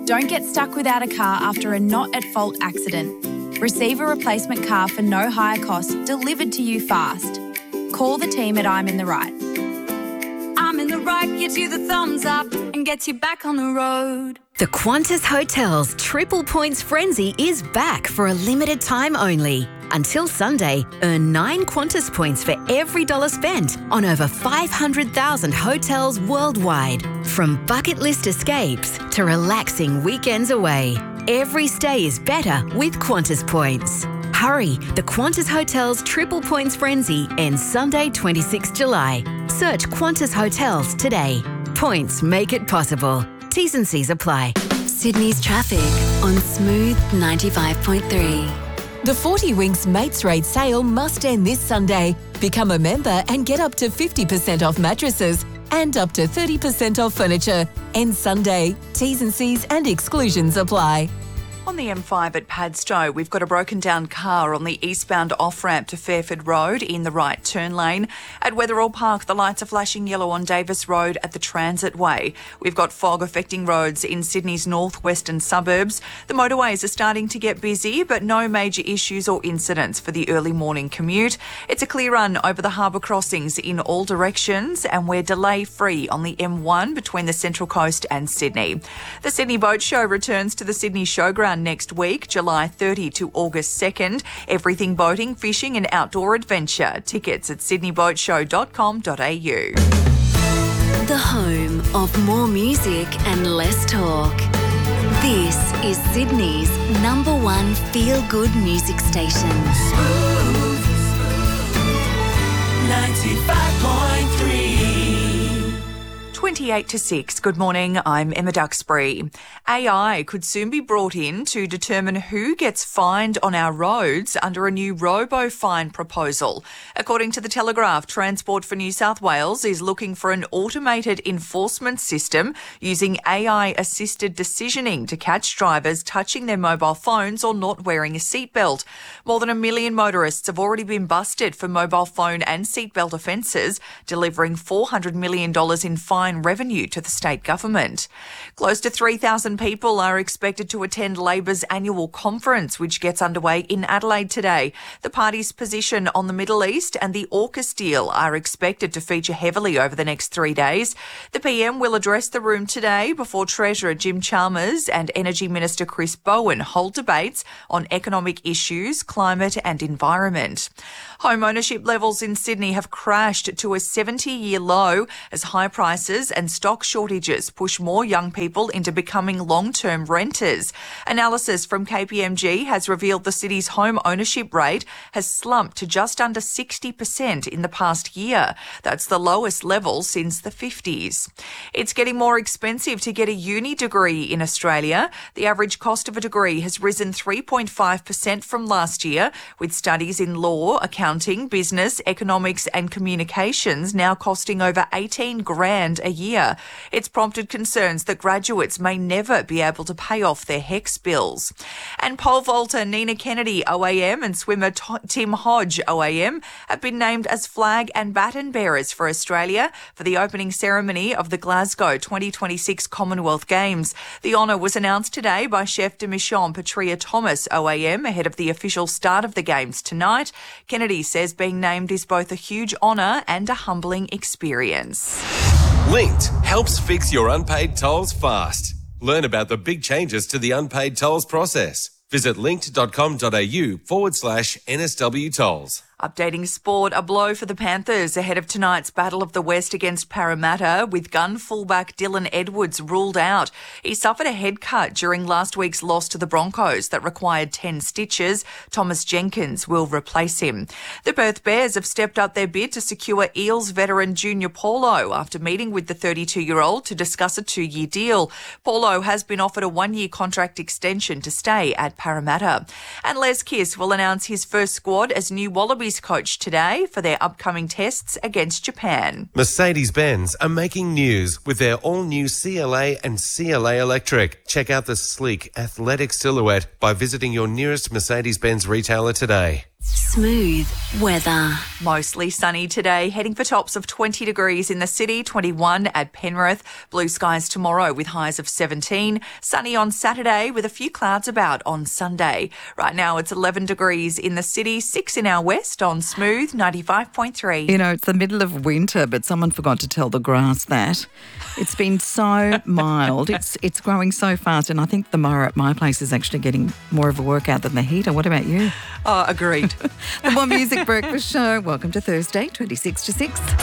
Don't get stuck without a car after a not-at-fault accident. Receive a replacement car for no higher cost delivered to you fast. Call the team at I'm in the Right. I'm in the Right gives you the thumbs up and gets you back on the road. The Qantas Hotels Triple Points Frenzy is back for a limited time only. Until Sunday, earn 9 Qantas points for every dollar spent on over 500,000 hotels worldwide. From bucket list escapes to relaxing weekends away, every stay is better with Qantas points. Hurry, the Qantas Hotels Triple Points Frenzy ends Sunday, 26 July. Search Qantas Hotels today. Points make it possible. T's and C's apply. Sydney's traffic on Smooth 95.3. The 40 Winks Mates Rate sale must end this Sunday. Become a member and get up to 50% off mattresses and up to 30% off furniture. End Sunday. T's and C's and exclusions apply. On the M5 at Padstow, we've got a broken down car on the eastbound off-ramp to Fairford Road in the right turn lane. At Wetherall Park, the lights are flashing yellow on Davis Road at the Transit Way. We've got fog affecting roads in Sydney's northwestern suburbs. The motorways are starting to get busy, but no major issues or incidents for the early morning commute. It's a clear run over the harbour crossings in all directions, and we're delay-free on the M1 between the Central Coast and Sydney. The Sydney Boat Show returns to the Sydney Showground next week, July 30 to August 2nd. Everything boating, fishing and outdoor adventure. Tickets at sydneyboatshow.com.au. The home of more music and less talk. This is Sydney's #1 feel-good music station. Smooth 95.3. 28 to 6. Good morning, I'm Emma Duxbury. AI could soon be brought in to determine who gets fined on our roads under a new robo-fine proposal. According to The Telegraph, Transport for New South Wales is looking for an automated enforcement system using AI-assisted decisioning to catch drivers touching their mobile phones or not wearing a seatbelt. More than 1 million motorists have already been busted for mobile phone and seatbelt offences, delivering $400 million in fine revenue to the state government. Close to 3,000 people are expected to attend Labor's annual conference, which gets underway in Adelaide today. The party's position on the Middle East and the AUKUS deal are expected to feature heavily over the next 3 days. The PM will address the room today before Treasurer Jim Chalmers and Energy Minister Chris Bowen hold debates on economic issues, climate and environment. Home ownership levels in Sydney have crashed to a 70-year low as high prices and stock shortages push more young people into becoming long-term renters. Analysis from KPMG has revealed the city's home ownership rate has slumped to just under 60% in the past year. That's the lowest level since the 50s. It's getting more expensive to get a uni degree in Australia. The average cost of a degree has risen 3.5% from last year, with studies in law, accounting, business, economics and communications now costing over $18,000 a year. It's prompted concerns that graduates may never be able to pay off their HECS bills. And pole vaulter Nina Kennedy OAM and swimmer Tim Hodge OAM have been named as flag and baton bearers for Australia for the opening ceremony of the Glasgow 2026 Commonwealth Games. The honour was announced today by Chef de Mission Patria Thomas OAM ahead of the official start of the Games tonight. Kennedy says being named is both a huge honour and a humbling experience. Linked helps fix your unpaid tolls fast. Learn about the big changes to the unpaid tolls process. Visit linked.com.au/NSW tolls. Updating sport, a blow for the Panthers ahead of tonight's Battle of the West against Parramatta, with gun fullback Dylan Edwards ruled out. He suffered a head cut during last week's loss to the Broncos that required 10 stitches. Thomas Jenkins will replace him. The Perth Bears have stepped up their bid to secure Eels veteran Junior Paulo after meeting with the 32-year-old to discuss a 2-year deal. Paulo has been offered a 1-year contract extension to stay at Parramatta. And Les Kiss will announce his first squad as new Wallabies coach today for their upcoming tests against Japan. Mercedes-Benz are making news with their all-new CLA and CLA Electric. Check out the sleek, athletic silhouette by visiting your nearest Mercedes-Benz retailer today. Smooth weather. Mostly sunny today, heading for tops of 20 degrees in the city, 21 at Penrith. Blue skies tomorrow with highs of 17. Sunny on Saturday with a few clouds about on Sunday. Right now it's 11 degrees in the city, 6 in our west on Smooth 95.3. You know, it's the middle of winter, but someone forgot to tell the grass that. It's been so mild. It's growing so fast, and I think the mower at my place is actually getting more of a workout than the heater. What about you? Oh, agreed. The More Music Breakfast Show. Welcome to Thursday, 26 to 6.